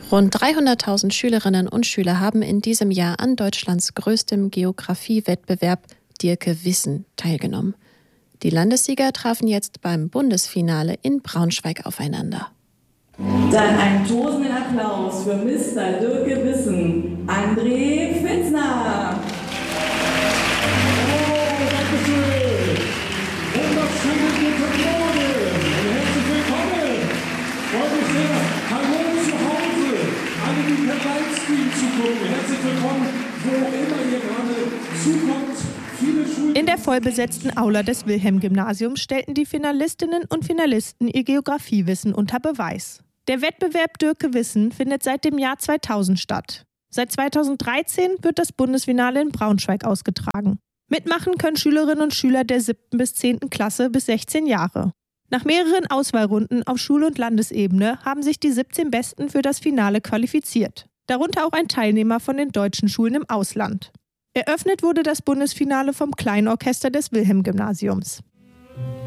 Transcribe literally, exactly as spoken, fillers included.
Rund dreihunderttausend Schülerinnen und Schüler haben in diesem Jahr an Deutschlands größtem Geografiewettbewerb Dirke Wissen teilgenommen. Die Landessieger trafen jetzt beim Bundesfinale in Braunschweig aufeinander. Dann einen tosenden Applaus für Mister Dirke Wissen, André Fitzner. Oh, danke schön. Wunderschönen guten Morgen und herzlich willkommen. Freut mich sehr. Hallo zu Hause, alle, die per Livestream zugucken. Herzlich willkommen, wo immer ihr gerade zukommt. In der vollbesetzten Aula des Wilhelm-Gymnasiums stellten die Finalistinnen und Finalisten ihr Geografiewissen unter Beweis. Der Wettbewerb Dirke Wissen findet seit dem Jahr zweitausend statt. Seit zweitausenddreizehn wird das Bundesfinale in Braunschweig ausgetragen. Mitmachen können Schülerinnen und Schüler der siebten bis zehnten Klasse bis sechzehn Jahre. Nach mehreren Auswahlrunden auf Schul- und Landesebene haben sich die siebzehn Besten für das Finale qualifiziert. Darunter auch ein Teilnehmer von den deutschen Schulen im Ausland. Eröffnet wurde das Bundesfinale vom Kleinorchester des Wilhelm-Gymnasiums.